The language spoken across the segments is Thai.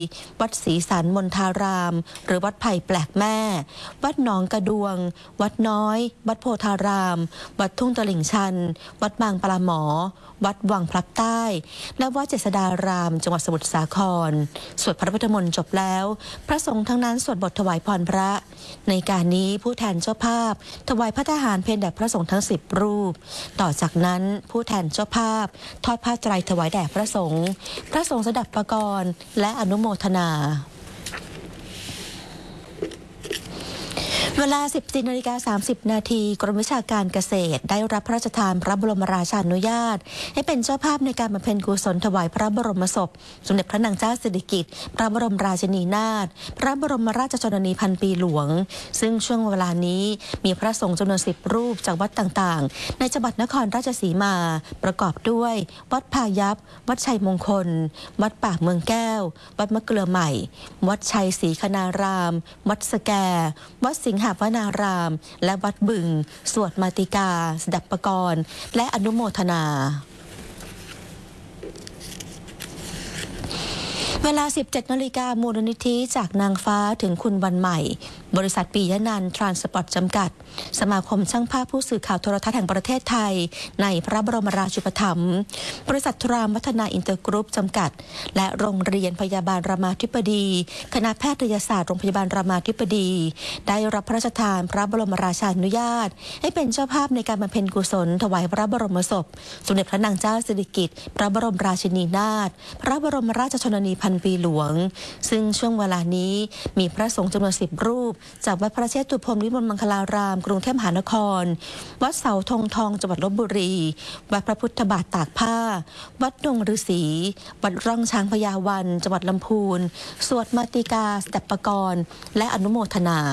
วัดศรีสันมณฑารามหรือวัดไผ่แปลกแม่วัดหนองกระดวงวัดน้อยวัดโพธารามวัดทุ่งตลิ่งชันวัดบางปลาหมอวัดวังพลับใต้และวัดเจษฎารามจังหวัดสมุทรสาครสวดพระพุทธมนต์จบแล้วพระสงฆ์ทั้งนั้นสวดบทถวายพรพระในการนี้ผู้แทนเจ้าภาพถวายพระทหารเพลแด่พระสงฆ์ทั้ง10รูปต่อจากนั้นผู้แทนเจ้าภาพทอดผ้าไตรถวายแด่พระสงฆ์สดับประกรณ์และอนุโมทนาเวลา 14:30 นาทีกรมวิชาการเกษตรได้รับพระราชทานพระบรมราชานุญาตให้เป็นเจ้าภาพในการบำเพ็ญกุศลถวายพระบรมศพสมเด็จพระนางเจ้าสิริกิติ์พระบรมราชินีนาถพระบรมราชชนนีพันปีหลวงซึ่งช่วงเวลานี้มีพระสงฆ์จำนวน10รูปจากวัดต่างๆในจังหวัดนครราชสีมาประกอบด้วยวัดพายัพวัดชัยมงคลวัดปากเมืองแก้ววัดมะเกลือใหม่วัดชัยศรีคณารามวัดสแกวัดสิงหวนารามและวัดบึงสวดมาติกาสดับประกรณ์และอนุโมทนาเวลา 17 นาฬิกามูลนิธิจากนางฟ้าถึงคุณวันใหม่บริษัทปิยนันท์ทรานสปอร์ตจำกัดสมาคมช่างภาพผู้สื่อข่าวโทรทัศน์แห่งประเทศไทยในพระบรมราชูปถัมภ์บริษัททรามวัฒนาอินเตอร์กรุ๊ปจำกัดและโรงเรียนพยาบาลรามาธิบดีคณะแพทยศาสตร์โรงพยาบาลรามาธิบดีได้รับพระราชทานพระบรมราชานุญาตให้เป็นเจ้าภาพในการบำเพ็ญกุศลถวายพระบรมศพสมเด็จพระนางเจ้าสิริกิติ์พระบรมราชินีนาถพระบรมราชชนนีพันปีหลวงซึ่งช่วงเวลานี้มีพระสงฆ์จำนวน10รูปจากวัดพระเชตุพนวิมลมังคลารามกรุงเทพมหานครวัดเสาธงทองจังหวัดลพบุรีวัดพระพุทธบาทตากผ้าวัดดงฤาษีวัดร่องช้างพญาวันจังหวัดลำพูนสวดมาติกาสดับประกรณ์และอนุโมทนา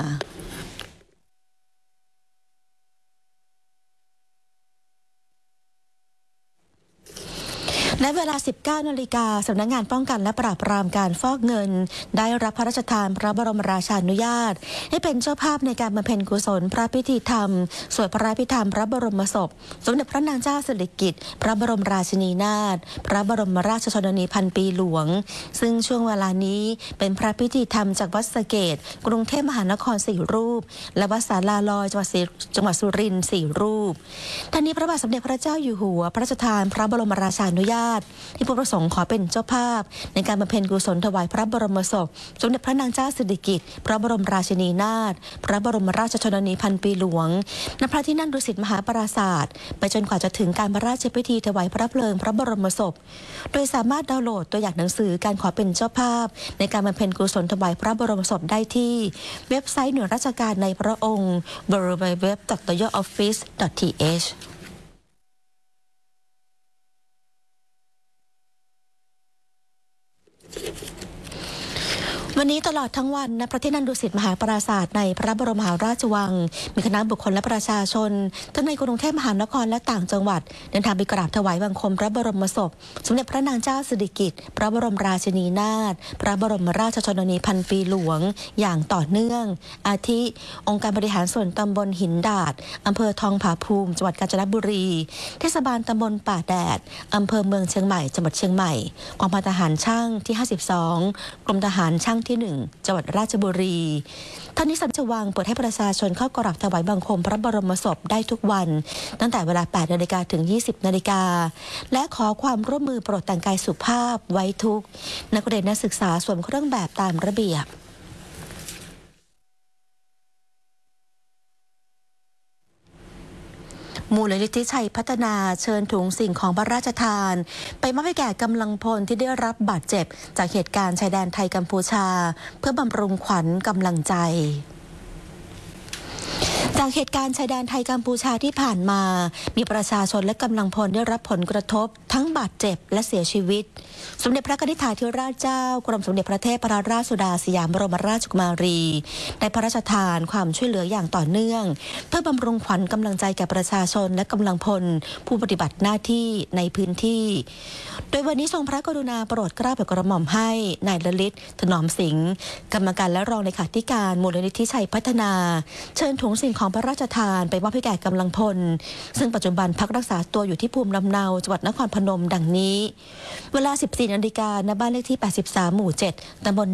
ในเวลา 19 นาฬิกาสำนักงานป้องกันและปราบปรามการฟอกเงินได้รับพระราชทานพระบรมราชานุญาตให้เป็นเจ้าภาพในการบำเพ็ญกุศลพระพิธีธรรมสวดพระพิธรรมพระบรมศพสมเด็จพระนางเจ้าสิริกิติ์พระบรมราชินีนาถพระบรมราชชนนีพันปีหลวงซึ่งช่วงเวลานี้เป็นพระพิธีธรรมจากวัดสะเกษกรุงเทพมหานคร4รูปและวัดศาลาลอยจังหวัดสุรินทร์4รูปทั้งนี้พระบาทสมเด็จพระเจ้าอยู่หัวพระราชทานพระบรมราชานุญาตที่ผู้ประสงค์ขอเป็นเจ้าภาพในการบำเพ็ญกุศลถวายพระบรมศพสมเด็จพระนางเจ้าสิริกิติ์พระบรมราชินีนาถพระบรมราชชนนีพันปีหลวงณพระที่นั่งดุสิตมหาปราสาทไปจนกว่าจะถึงการพระราชพิธีถวายพระเพลิงพระบรมศพโดยสามารถดาวน์โหลดตัวอย่างหนังสือการขอเป็นเจ้าภาพในการบำเพ็ญกุศลถวายพระบรมศพได้ที่เว็บไซต์หน่วยราชการในพระองค์ www.royaloffice.thวันนี้ตลอดทั้งวันณพระที่นั่งดุสิตมหาปราสาทในพระบรมมหาราชวังมีคณะบุคคลและประชาชนทั้งในกรุงเทพมหานครและต่างจังหวัดเดินทางไปกราบถวายบังคมพระบรมศพสมเด็จพระนางเจ้าสิริกิติ์พระบรมราชินีนาถพระบรมราชชนนีพันปีหลวงอย่างต่อเนื่องอาทิองค์การบริหารส่วนตำบลหินดาดอำเภอทองผาภูมิจังหวัดกาญจนบุรีเทศบาลตำบลป่าแดดอำเภอเมืองเชียงใหม่จังหวัดเชียงใหม่กองพันทหารช่างที่52กรมทหารช่างที่1จังหวัดราชบุรีท่านนี้สำนักวังเปิดให้ประชาชนเข้ากราบถวายบังคมพระบรมศพได้ทุกวันตั้งแต่เวลา 8 นาฬิกาถึง 20 นาฬิกาและขอความร่วมมือโปรดแต่งกายสุภาพไว้ทุกนักเรียนนักศึกษาสวมเครื่องแบบตามระเบียบมูลนิธิชัยพัฒนาเชิญถุงสิ่งของพระราชทานไปมอบให้แก่กำลังพลที่ได้รับบาดเจ็บจากเหตุการณ์ชายแดนไทยกัมพูชาเพื่อบำรุงขวัญกำลังใจจากเหตุการณ์ชายแดนไทยกัมพูชาที่ผ่านมามีประชาชนและกำลังพลได้รับผลกระทบทั้งบาดเจ็บและเสียชีวิตสมเด็จพระนิธิธิราชเจ้ากรมสมเด็จพระเทพรัตนราชสุดาสยามบรมราชกุมารีได้พระราชทานความช่วยเหลืออย่างต่อเนื่องเพื่อบำรุงขวัญกำลังใจแก่ประชาชนและกำลังพลผู้ปฏิบัติหน้าที่ในพื้นที่โดยวันนี้ทรงพระกรุณาโปรดเกล้าโปรดกระหม่อมให้นายลลิตถนอมสิงห์กรรมการและรองเลขาธิการมูลนิธิชัยพัฒนาเชิญถุงสิ่งของพระราชทานไปมอบให้แก่กำลังพลซึ่งปัจจุบันพักรักษาตัวอยู่ที่ภูมิลำเนาจังหวัดนครพนมดังนี้เวลา 14 นาฬิกาณบ้านเลขที่ 83 หมู่ 7 ตำบล